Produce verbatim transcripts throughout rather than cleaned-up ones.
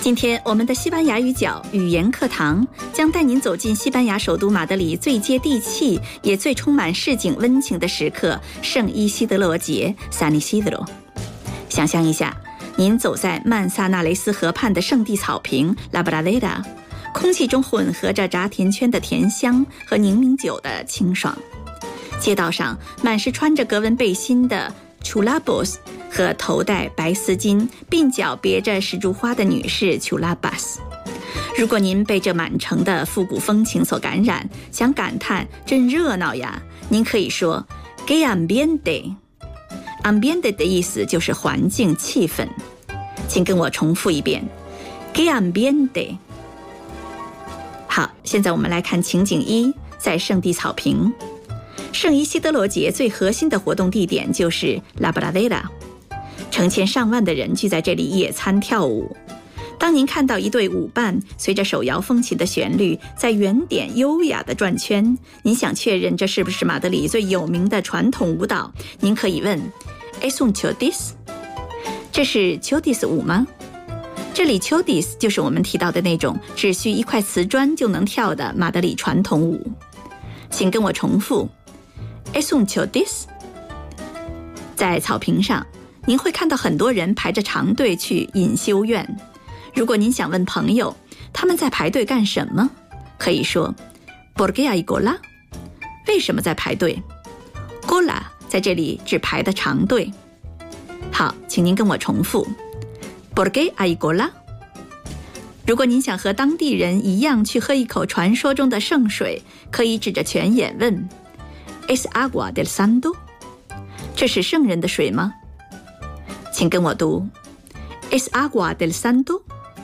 今天我们的西班牙语角语言课堂将带您走进西班牙首都马德里最接地气也最充满市井温情的时刻——圣伊西德罗节 San Isidro。 想象一下，您走在曼萨纳雷斯河畔的圣地草坪 La Bradera， 空气中混合着炸甜圈的甜香和柠檬酒的清爽，街道上满是穿着格纹背心的 chulapos 和头戴白丝巾鬓角别着石竹花的女士 chulapas。 如果您被这满城的复古风情所感染，想感叹真热闹呀，您可以说 que ambiente。 ambiente 的意思就是环境气氛，请跟我重复一遍 que ambiente。 好，现在我们来看情景一，在圣地草坪。圣伊西德罗节最核心的活动地点就是 La Bradera， 成千上万的人聚在这里野餐跳舞。当您看到一对舞伴随着手摇风琴的旋律在圆点优雅地转圈，您想确认这是不是马德里最有名的传统舞蹈，您可以问 Es un chodis？ 这是 chodis 舞吗？这里 chodis 就是我们提到的那种只需一块瓷砖就能跳的马德里传统舞。请跟我重复 Es un chodis。 在草坪上，您会看到很多人排着长队去隐修院。如果您想问朋友他们在排队干什么，可以说 ¿Por qué hay cola？ 为什么在排队？ cola 在这里指排的长队。好，请您跟我重复 ¿Por qué hay cola？ 如果您想和当地人一样去喝一口传说中的圣水，可以指着泉眼问 ¿Es agua del santo？ 这是圣人的水吗？请跟我读 ¿Es agua del santo？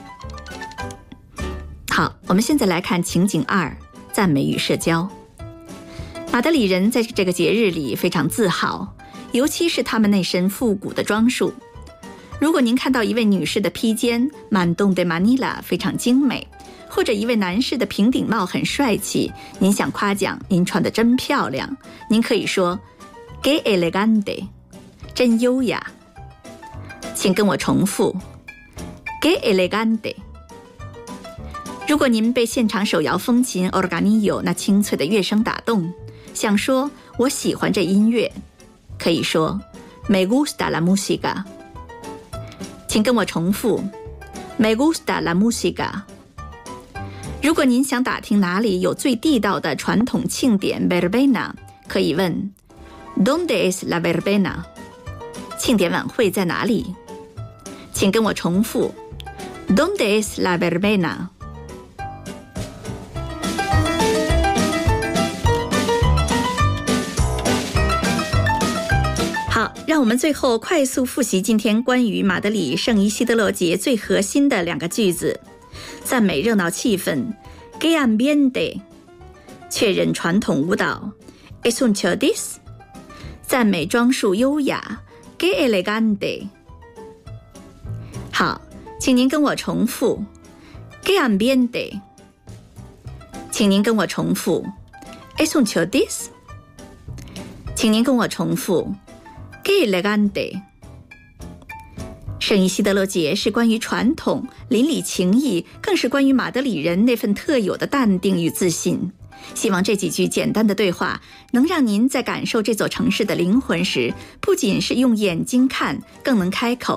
好，我们现在来看情景二，赞美与社交。马德里人在这个节日里非常自豪，尤其是他们那身复古的装束。如果您看到一位女士的披肩满洞的 Manila 非常精美，或者一位男士的平顶帽很帅气，您想夸奖您穿得真漂亮，您可以说 Que elegante， 真优雅。请跟我重复 Que elegante。 如果您被现场手摇风琴 organillo 那清脆的乐声打动，想说我喜欢这音乐，可以说 Me gusta la música。 请跟我重复 Me gusta la música。 如果您想打听哪里有最地道的传统庆典 verbena， 可以问 ¿Dónde es la verbena？ 庆典晚会在哪里？请跟我重复 ¿Dónde es la verbena？ 好，让我们最后快速复习今天关于马德里圣伊西德罗节最核心的两个句子：赞美热闹气氛 que ambiente， 确认传统舞蹈 Es un chodis， 赞美装束优雅 que elegante。 好，请您跟我重复 que ambiente。 请您跟我重复 Es un chodis。 请您跟我重复 que elegante。 圣伊西德罗节是关于传统、邻里情谊，更是关于马德里人那份特有的淡定与自信。希望这几句简单的对话能让您在感受这座城市的灵魂时，不仅是用眼睛看，更能开口